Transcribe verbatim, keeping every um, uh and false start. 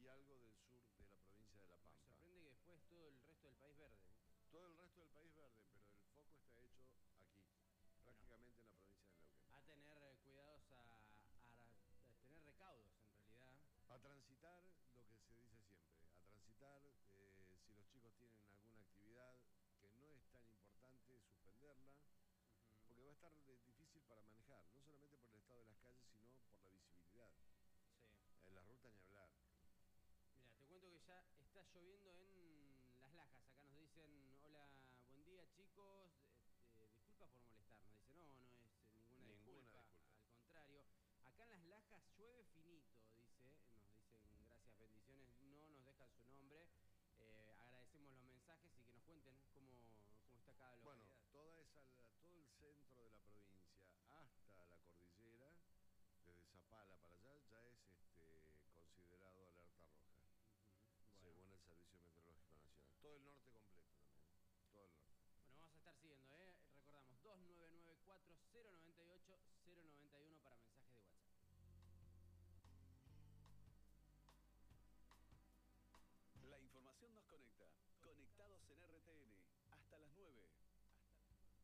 y algo del sur de la provincia de La Pampa. Me sorprende que después todo el resto del país verde. Todo el resto del país verde, pero el foco está hecho aquí, prácticamente bueno, en la provincia de Neuquén. A tener cuidados, a, a, a tener recaudos en realidad. A transitar lo que se dice siempre, a transitar, eh, si los chicos tienen alguna actividad que no es tan importante, suspenderla, uh-huh. porque va a estar difícil para manejar, no solamente por el estado de las calles, sino por la visibilidad. Sí. En la ruta ni hablar. Mira, te cuento que ya está lloviendo en Las Lajas. Acá nos dicen, hola, buen día chicos, eh, eh, disculpa por molestar. Nos dicen, no, no es ninguna, ninguna disculpa, disculpa, al contrario. Acá en Las Lajas llueve finito, dice, nos dicen gracias, bendiciones, no nos dejan su nombre. Eh, agradecemos los mensajes y que nos cuenten cómo, cómo está cada localidad. Bueno, toda esa, todo el centro de la provincia hasta la cordillera, desde Zapala para allá, ya es este, considerado alerta roja, uh-huh. bueno. según el Servicio Meteorológico Nacional. Todo el norte completo también, todo el norte. Bueno, vamos a estar siguiendo, ¿eh? Recordamos, dos nueve nueve cuatro cero nueve ocho cero nueve uno para mensajes de WhatsApp. La información nos conecta. Conectados en R T N. Hasta las nueve.